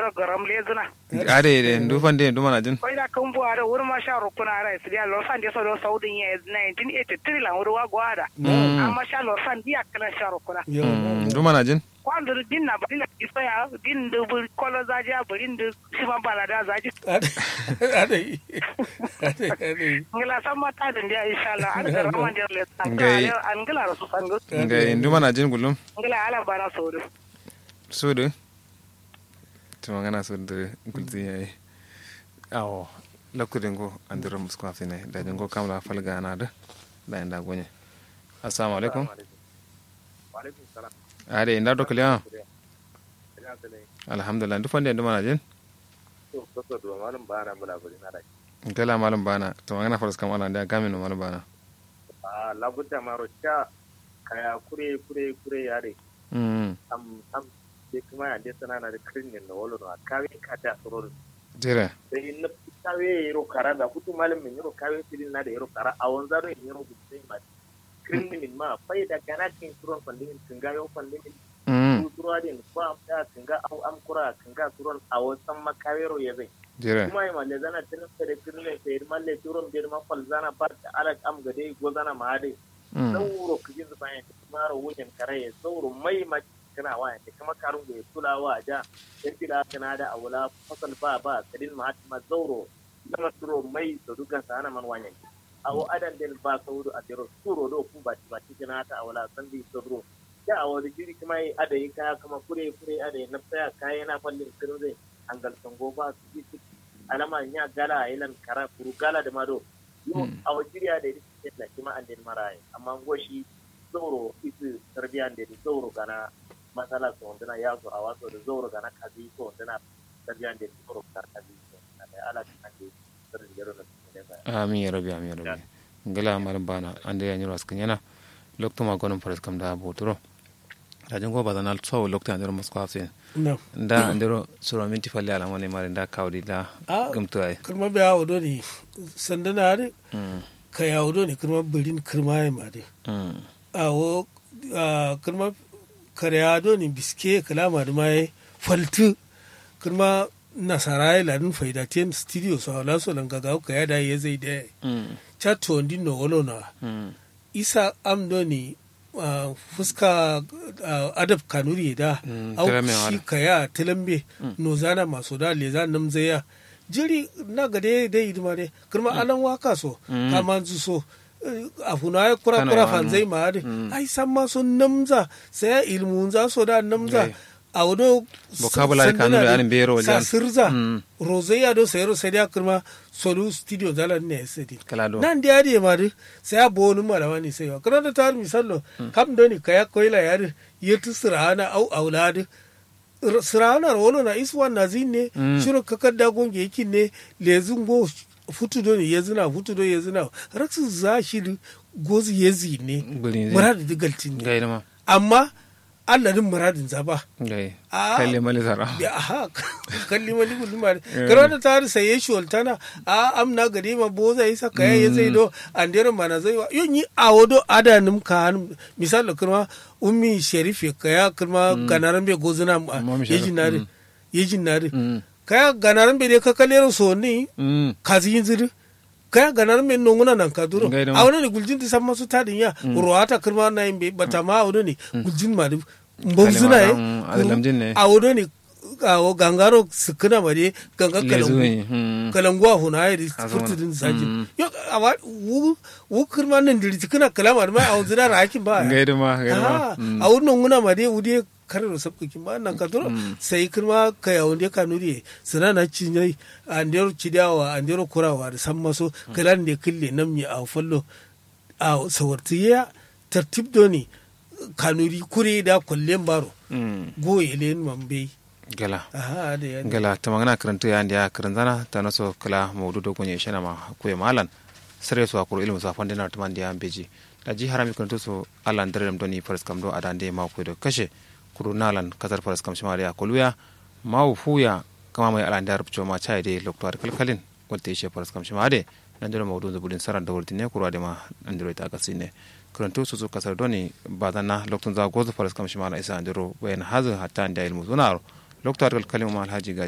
da garam lezuna are de ndu fande ndu mana jin ko ida kan bu ada wuri ma sha rukuna ara isiya lo san de so do saudin ya 1983 la wuri wa gwada amma sha lo san dia kana sha rukuna ndu mana jin kwando din na bari isa ya din da kolo zaji a bari da shi ma bala da zaji ade ngila san mata da dia insha Allah an ga raman da le an ngila rasu sango ngai ndu mana jin gulum ngila ala bana sodo sodo to magana sodo gulzi yayi awo lokudin go andira musko afine da jingo kamla falga na da inda gonye assalamu alaikum wa alaikum salam are inda do kliya alhamdulillah ndu fande ndu mana jin to ko do malam bana bula buli na da kala malam bana to magana faras kam ala da gamin malam bana labudda maro cha kaya kure yare am de kuma ya de sanana da krinin no wolo no kawe kata soror jira sai na kawe yero kara da kutu malam min yero kawe tilin na da yero kara awon zaro yero gudai ma krinin ma faida kana kin suron fandin tinga yo fandin suruwa din ba ta tinga au am kura tinga suron awon san makawero ya zai jira kuma ma le zana tin da krinin sai malle suron bir ma fal zana ba ala am gade go zana ma dai sauro kijin bayan maro wujen kare sauro mai ma kana waya ta kuma karun da tulawa ja sai kila kana da awla fasal ba kadin mahatma zauro lama suro mai da dukan sana man wanyan awo adan del ba sauro a dero suro do ku ba kana ta awla sandi sauro ya awo da jiri kuma ai adai kaya kuma kure adai na tsaya kaya na fallin kirze angal sango ba su ji alama nya gala ilan kara kuru gala da mado yo awo jiri adai da kuma an del maraye amma goshi zauro isi tarbiyan da zauro kana masala so ndana yaso a wato da zauro ga na kazi so ndana tarbiyan da zauro ga kazi so na ala kan da sirrin gero na amin ya rabbi ngala malam bana ande ya nyiro askin yana lokto ma gonon faras kam da botoro da jango badana so lokto andero moskwa afse nda andero suro minti falle ala woni mare nda kawdi da gumto ay kirma be awo do ni sandana ari ka yawo do ni kirma birin kirma ay made awo kirma karyado ni biske kalama da mai faltu kuma nasarai ladin faidaten studio so hala so langa ga ka yada ya zai da chato ndi no wolo na isa amdoni fuska adab kanuri da au shi kaya tilambe no zana maso da le zan nam zaya jiri na gade dai idima dai kuma alan waka so kama zu so afuna ya kura fanzai ma dai ai san ma sun namza sai ilmun za so da namza a wado vocabulary kanu da anin bero wajen sirza rozaya do sayro sai da kuma solu studio zalan ne sai nan da yadi ma dai sai abonu ma da wani sai wa kana da tar misallo kam doni kaya koila yari yetu sirana au aulad sirana wolo na iswan nazine shiro kakadda gonge yakin ne lezun go futu do ne ya zina raksu za shi gozi ya zine muradin digaltin ne amma alladin muradin zaba kalli mali zara kalli mali gudunma karo da tari saye shi waltana amna gade ma boza yi saka ya zai do an dera mana zai wa yon yi awodo adanim ka misali kirma ummi sharifi kaya kirma ganaran bai gozina yejin nari kaya ganaran bai dai kakalero so ni kazi yin ziri kaya ganaran bai nonguna nan ka duro a wani ne guljin ta san masu tadin ya ruwata kirma na yin bai bata ma a wani ne guljin ma mbomzina a wani ne a gangaro sukuna ma dai ganga kalanguwa huna ya da furtudin sajin yau a wu kirma nan diri tukuna kalama da mai a wanzu da rakin ba a wani nonguna ma dai wude karar sabkokin ba nan kaduro sai kirma ka yawon da ka nuri sana na cinyai andero cidawa andero kurawa da san maso kalan da kille nan mi a fallo a sawartiya tartib doni kanuri kure da kullen baro goye len mambe gala gala ta magana karanta ya ndiya karanzana ta naso kala mawdu do gonye shana ma kuye malan sare su akuru ilmu sa fandina ta man diya beji da ji harami karanto so Allah ndare doni faras kam do adande ma ku do kashe kuru nalan kasar faras kam shimariya koluya mawu fuya kama mai alanda rubco ma chai de loktor kalkalin walte she faras kam shimade nan jira mawdun zubudin saran da wurtine kurwa de ma andiro ta kasine kuranto su kasar doni badana loktun za gozo faras kam shimana isa andiro bayan hazu hatta inda ilmu zunar loktor kalkalin ma alhaji